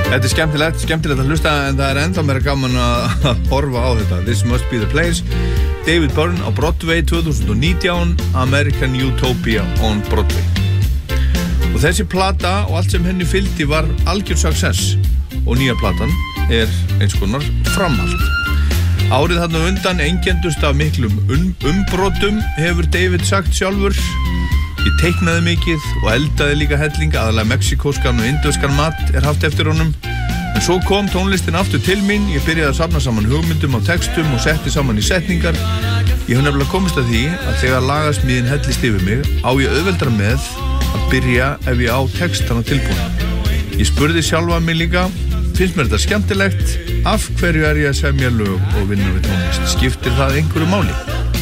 Þetta skemmtilegt að hlusta, en það ennþá meira gaman að horfa á þetta. This Must Be The Place, David Byrne á Broadway 2019, American Utopia on Broadway. Og þessi plata og allt sem henni fylgdi var algjör success, og nýja platan eins konar framhald. Árið þarna undan einkenndust af miklum umbrotum, hefur David sagt sjálfur. Ég teiknaði mikið og eldaði líka helling, aðalega mexikóskan og indverskan mat haft eftir honum. En svo kom tónlistin aftur til mín, ég byrjaði að safna saman hugmyndum á textum og setti saman í setningar. Ég hef nefnilega komist að því að þegar lagasmíðin hellist yfir mig, á ég auðveldara með að byrja ef ég á textana tilbúin. Ég spurði sjálfa mig líka, finnst mér þetta skemmtilegt? Af hverju ég að semja lög og vinna við tónlist? Skiptir það einhverju máli?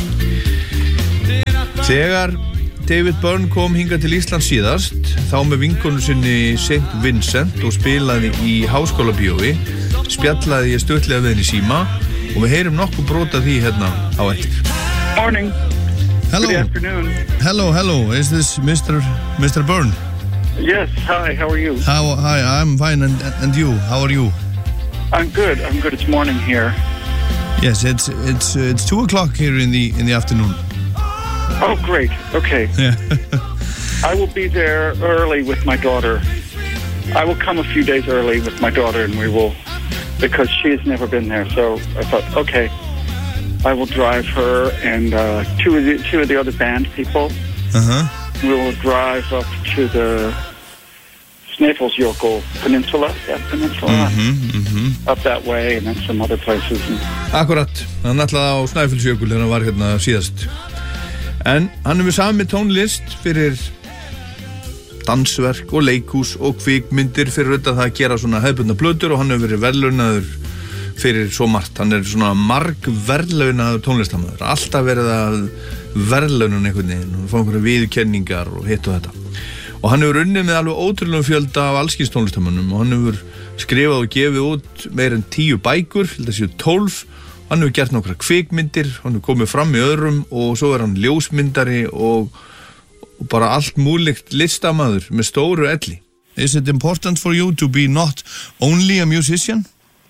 Þegar David Byrne kom hingað til Íslands síðast, þá með vinkonu sinni St. Vincent og spilaði í Háskólabíói, spjallaði ég stuttlega við henni í síma og við heyrum nokkuð brota því hérna á eftir. Morning. Hello. Good afternoon. Hello. Is this Mr. Byrne? Yes. Hi. How are you? Hi. I'm fine. And you? How are you? I'm good. It's morning here. Yes. It's 2:00 here in the afternoon. Oh, great. Okay. Yeah. I will be there early with my daughter. I will come a few days early with my daughter, and we will, because she has never been there. So I thought, okay, I will drive her and two of the other band people. We will drive up to the Snæfellsjökull Peninsula, up that way, and then some other places. Akkurat, hann ætlaði á Snæfellsjökull þegar hann var hérna síðast. En hann hefur samið tónlist fyrir dansverk og leikhús og kvikmyndir fyrir auðvitað það að gera svona hefðbundna plötur, og hann hefur verið verðlaunaður fyrir svo margt. Hann svona margverðlaunaður tónlistarmaður, alltaf verið að verðlaunum einhvern veginn og fá einhverja viðurkenningar og hitt og þetta. Og hann hefur unnið með alveg ótrúlegum fjölda af allskyns tónlistarmönnum, og hann hefur skrifað og gefið út meir en 10 bækur, held að séu 12. Hann hefur gert nokkra kvikmyndir, hann hefur komið fram í öðrum, og svo hann ljósmyndari og bara allt múlíkt listamaður með stóru elli. Is it important for you to be not only a musician?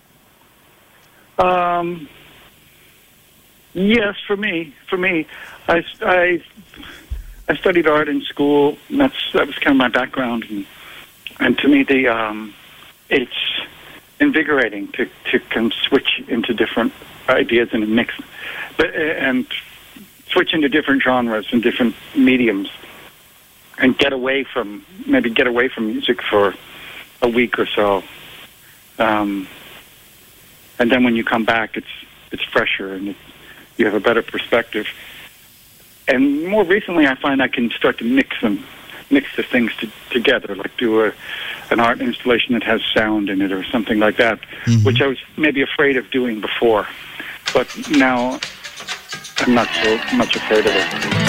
Yes, for me. I studied art in school, and that was kind of my background, and to me it's invigorating to can switch into different ideas in a mix, and switch into different genres and different mediums, and get away from music for a week or so, and then when you come back, it's fresher and you have a better perspective. And more recently, I find I can start to mix the things together, like do an art installation that has sound in it or something like that, which I was maybe afraid of doing before. But now I'm not so much afraid of it.